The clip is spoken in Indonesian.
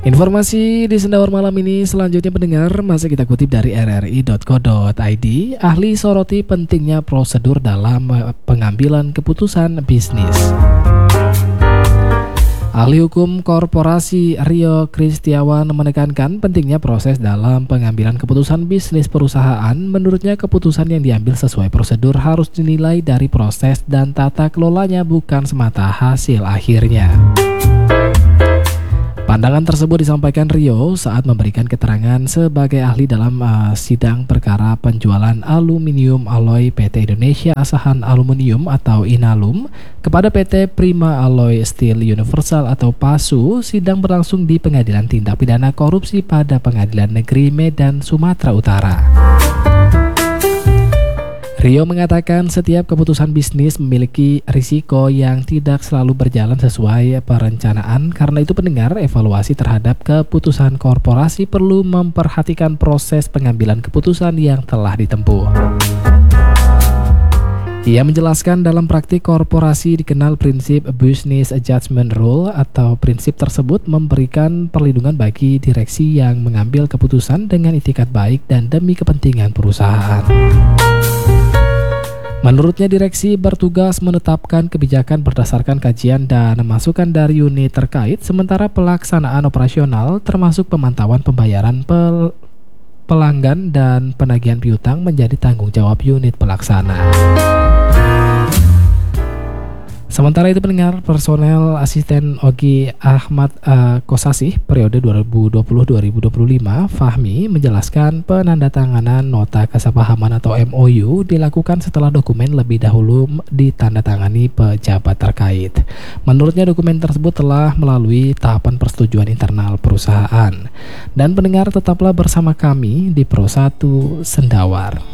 Informasi di Sendawar malam ini selanjutnya pendengar masih kita kutip dari rri.co.id. Ahli soroti pentingnya prosedur dalam pengambilan keputusan bisnis. Ahli hukum korporasi Rio Kristiawan menekankan pentingnya proses dalam pengambilan keputusan bisnis perusahaan. Menurutnya keputusan yang diambil sesuai prosedur harus dinilai dari proses dan tata kelolanya, bukan semata hasil akhirnya. Pandangan tersebut disampaikan Rio saat memberikan keterangan sebagai ahli dalam sidang perkara penjualan aluminium alloy PT Indonesia Asahan Aluminium atau Inalum kepada PT Prima Alloy Steel Universal atau PASU. Sidang berlangsung di Pengadilan Tindak Pidana Korupsi pada Pengadilan Negeri Medan, Sumatera Utara. Rio mengatakan setiap keputusan bisnis memiliki risiko yang tidak selalu berjalan sesuai perencanaan. Karena itu pendengar, evaluasi terhadap keputusan korporasi perlu memperhatikan proses pengambilan keputusan yang telah ditempuh. Ia menjelaskan dalam praktik korporasi dikenal prinsip Business Judgment Rule atau prinsip tersebut memberikan perlindungan bagi direksi yang mengambil keputusan dengan itikat baik dan demi kepentingan perusahaan. Menurutnya, direksi bertugas menetapkan kebijakan berdasarkan kajian dan masukan dari unit terkait, sementara pelaksanaan operasional termasuk pemantauan pembayaran pelanggan dan penagihan piutang menjadi tanggung jawab unit pelaksana. Sementara itu pendengar, personel asisten Ogi Ahmad Kosasih periode 2020-2025 Fahmi menjelaskan penandatanganan nota kesepahaman atau MOU dilakukan setelah dokumen lebih dahulu ditandatangani pejabat terkait. Menurutnya dokumen tersebut telah melalui tahapan persetujuan internal perusahaan. Dan pendengar, tetaplah bersama kami di Pro 1 Sendawar.